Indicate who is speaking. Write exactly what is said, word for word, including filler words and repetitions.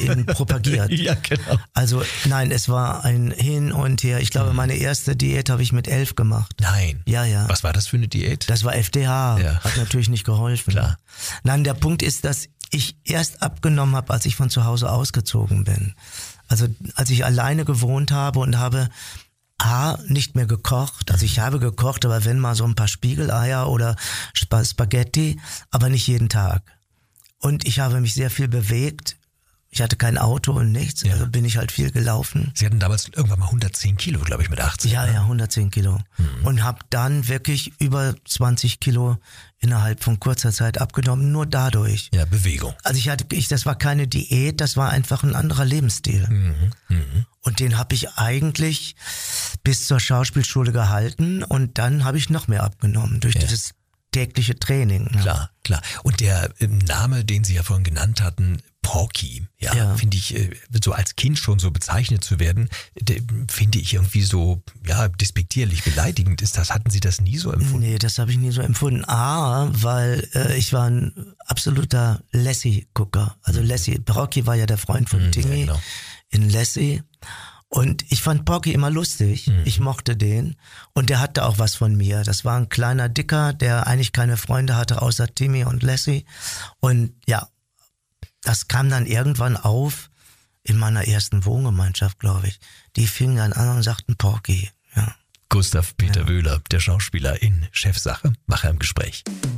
Speaker 1: eben propagiert.
Speaker 2: Ja, genau.
Speaker 1: Also nein, es war ein Hin und Her. Ich glaube, meine erste Diät habe ich mit elf gemacht.
Speaker 2: Nein.
Speaker 1: Ja, ja.
Speaker 2: Was war das für eine Diät?
Speaker 1: Das war F D H.
Speaker 2: Ja.
Speaker 1: Hat natürlich nicht geholfen.
Speaker 2: Klar.
Speaker 1: Nein, der Punkt ist, dass ich erst abgenommen habe, als ich von zu Hause ausgezogen bin. Also als ich alleine gewohnt habe und habe A, nicht mehr gekocht. Also ich habe gekocht, aber wenn mal so ein paar Spiegeleier oder Sp- Spaghetti, aber nicht jeden Tag. Und ich habe mich sehr viel bewegt. Ich hatte kein Auto und nichts,
Speaker 2: Ja.
Speaker 1: also bin ich halt viel gelaufen.
Speaker 2: Sie hatten damals irgendwann mal hundertzehn Kilo, glaube ich, mit achtzehn.
Speaker 1: Ja,
Speaker 2: ne?
Speaker 1: ja, hundertzehn Kilo.
Speaker 2: Mhm.
Speaker 1: Und habe dann wirklich über zwanzig Kilo innerhalb von kurzer Zeit abgenommen, nur dadurch.
Speaker 2: Ja, Bewegung.
Speaker 1: Also ich hatte, ich, das war keine Diät, das war einfach ein anderer Lebensstil.
Speaker 2: Mhm. Mhm.
Speaker 1: Und den habe ich eigentlich bis zur Schauspielschule gehalten und dann habe ich noch mehr abgenommen durch
Speaker 2: Ja.
Speaker 1: dieses tägliche Training. Ja.
Speaker 2: Klar, klar. Und der ähm, Name, den Sie ja vorhin genannt hatten, Porky, ja,
Speaker 1: Ja.
Speaker 2: finde ich, äh, so als Kind schon so bezeichnet zu werden, der, finde ich irgendwie so, ja, despektierlich, beleidigend ist das. Hatten Sie das nie so empfunden?
Speaker 1: Nee, das habe ich nie so empfunden. A, weil äh, ich war ein absoluter Lassie-Gucker. Also Lassie, Porky war ja der Freund von
Speaker 2: Mhm,
Speaker 1: Timmy
Speaker 2: ja, genau.
Speaker 1: in Lassie. Und ich fand Porky immer lustig.
Speaker 2: Mhm.
Speaker 1: Ich mochte den. Und der hatte auch was von mir. Das war ein kleiner Dicker, der eigentlich keine Freunde hatte, außer Timmy und Lassie. Und ja, das kam dann irgendwann auf in meiner ersten Wohngemeinschaft, glaube ich. Die fingen dann an und sagten Porky. Ja.
Speaker 2: Gustav Peter
Speaker 1: Ja.
Speaker 2: Wöhler, der Schauspieler in Chefsache, Macher im Gespräch.